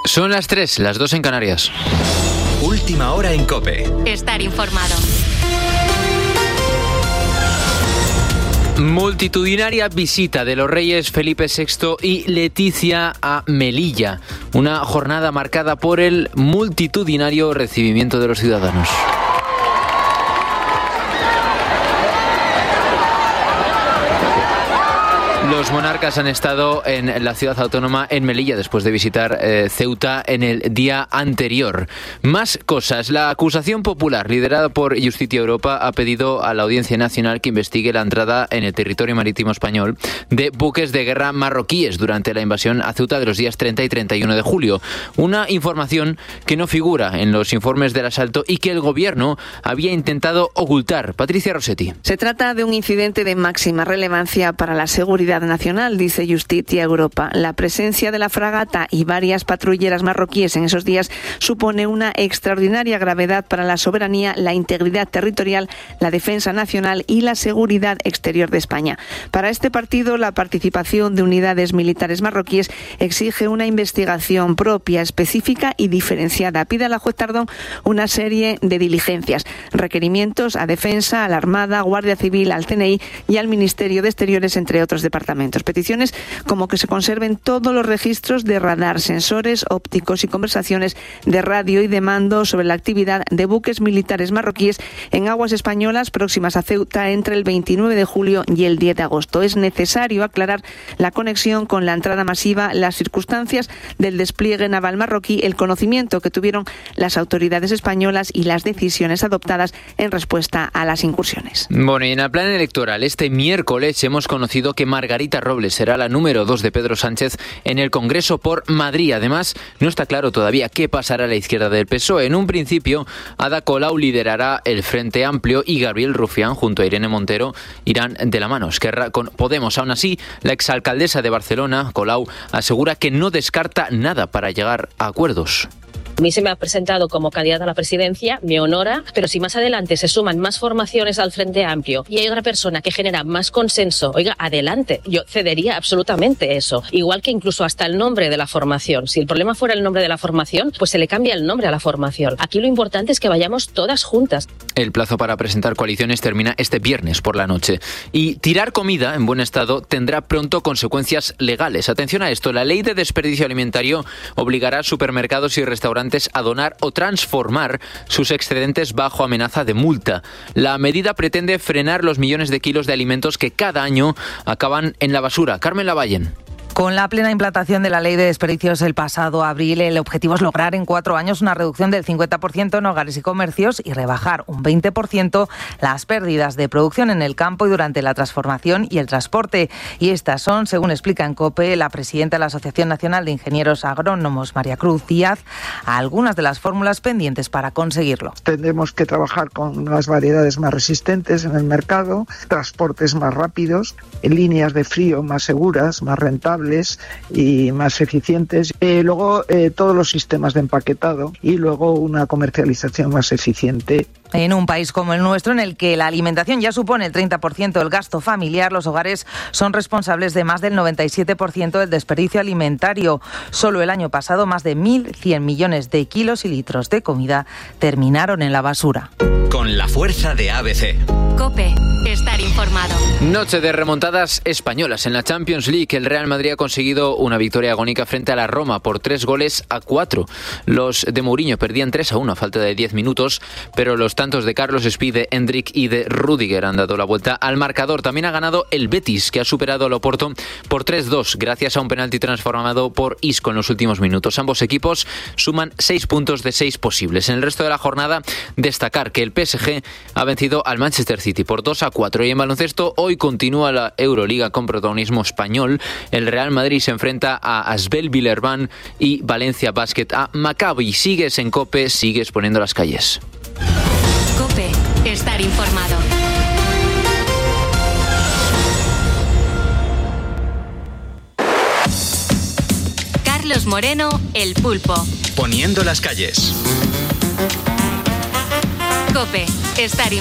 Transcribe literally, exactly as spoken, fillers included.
Son las tres, las dos en Canarias. Última hora en COPE. Estar informado. Multitudinaria visita de los reyes Felipe sexto y Leticia a Melilla. Una jornada marcada por el multitudinario recibimiento de los ciudadanos. Los monarcas han estado en la ciudad autónoma, en Melilla, después de visitar eh, Ceuta en el día anterior. Más cosas. La acusación popular, liderada por Justicia Europa, ha pedido a la Audiencia Nacional que investigue la entrada en el territorio marítimo español de buques de guerra marroquíes durante la invasión a Ceuta de los días treinta y treinta y uno de julio. Una información que no figura en los informes del asalto y que el gobierno había intentado ocultar. Patricia Rossetti. Se trata de un incidente de máxima relevancia para la seguridad nacional, dice Justicia Europa. La presencia de la fragata y varias patrulleras marroquíes en esos días supone una extraordinaria gravedad para la soberanía, la integridad territorial, la defensa nacional y la seguridad exterior de España. Para este partido, la participación de unidades militares marroquíes exige una investigación propia, específica y diferenciada. Pide a la juez Tardón una serie de diligencias, requerimientos a Defensa, a la Armada, Guardia Civil, al C N I y al Ministerio de Exteriores, entre otros departamentos. Peticiones como que se conserven todos los registros de radar, sensores ópticos y conversaciones de radio y de mando sobre la actividad de buques militares marroquíes en aguas españolas próximas a Ceuta entre el veintinueve de julio y el diez de agosto. Es necesario aclarar la conexión con la entrada masiva, las circunstancias del despliegue naval marroquí, el conocimiento que tuvieron las autoridades españolas y las decisiones adoptadas en respuesta a las incursiones. Bueno, y en el plan electoral, este miércoles hemos conocido que Margarita Robles será la número dos de Pedro Sánchez en el Congreso por Madrid. Además, no está claro todavía qué pasará a la izquierda del P S O E. En un principio, Ada Colau liderará el Frente Amplio y Gabriel Rufián, junto a Irene Montero, irán de la mano. Esquerra con Podemos. Aún así, la exalcaldesa de Barcelona, Colau, asegura que no descarta nada para llegar a acuerdos. A mí se me ha presentado como candidata a la presidencia, me honora, pero si más adelante se suman más formaciones al Frente Amplio y hay otra persona que genera más consenso, oiga, adelante, yo cedería absolutamente eso. Igual que incluso hasta el nombre de la formación. Si el problema fuera el nombre de la formación, pues se le cambia el nombre a la formación. Aquí lo importante es que vayamos todas juntas. El plazo para presentar coaliciones termina este viernes por la noche. Y tirar comida en buen estado tendrá pronto consecuencias legales. Atención a esto, la ley de desperdicio alimentario obligará a supermercados y restaurantes a donar o transformar sus excedentes bajo amenaza de multa. La medida pretende frenar los millones de kilos de alimentos que cada año acaban en la basura. Carmen Lavallen. Con la plena implantación de la ley de desperdicios el pasado abril, el objetivo es lograr en cuatro años una reducción del cincuenta por ciento en hogares y comercios y rebajar un veinte por ciento las pérdidas de producción en el campo y durante la transformación y el transporte. Y estas son, según explica en COPE la presidenta de la Asociación Nacional de Ingenieros Agrónomos, María Cruz Díaz, algunas de las fórmulas pendientes para conseguirlo. Tendremos que trabajar con las variedades más resistentes en el mercado, transportes más rápidos, líneas de frío más seguras, más rentables y más eficientes, eh, luego eh, todos los sistemas de empaquetado y luego una comercialización más eficiente. En un país como el nuestro, en el que la alimentación ya supone el treinta por ciento del gasto familiar, los hogares son responsables de más del noventa y siete por ciento del desperdicio alimentario. Solo el año pasado, más de mil cien millones de kilos y litros de comida terminaron en la basura. Con la fuerza de A B C. COPE. Estar informado. Noche de remontadas españolas en la Champions League. El Real Madrid ha conseguido una victoria agónica frente a la Roma por tres goles a cuatro. Los de Mourinho perdían tres a uno a falta de diez minutos, pero los tantos de Carlos Espí, de Endrick y de Rüdiger han dado la vuelta al marcador. También ha ganado el Betis, que ha superado al Oporto por tres dos, gracias a un penalti transformado por Isco en los últimos minutos. Ambos equipos suman seis puntos de seis posibles. En el resto de la jornada, destacar que el P S G ha vencido al Manchester City por dos a cuatro. Y en baloncesto, hoy continúa la Euroliga con protagonismo español. El Real Madrid se enfrenta a Asbel Villerban y Valencia Basket a Maccabi. Sigues en COPE, sigues poniendo las calles. COPE. Estar informado. Carlos Moreno, El Pulpo. Poniendo las calles. COPE. Estar